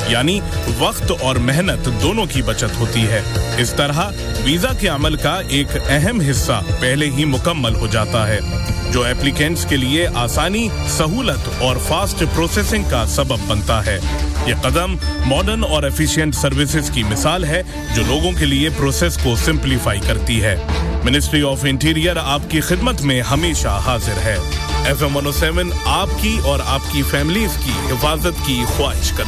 यानी वक्त और मेहनत दोनों की बचत होती है। इस तरह वीजा के अमल का एक अहम हिस्सा पहले ही मुकम्मल हो जाता है, जो एप्लीकेंट्स के लिए आसानी, सहूलत और फास्ट प्रोसेसिंग का सबब बनता है। यह कदम मॉडर्न और एफिशिएंट सर्विसेज की मिसाल है, जो लोगों के लिए प्रोसेस को सिंप्लीफाई करती है। मिनिस्ट्री ऑफ इंटीरियर आपकी खिदमत में हमेशा हाजिर है। FM 107 आपकी और आपकी फैमिलीज की हिफाजत की ख्वाहिश करता है।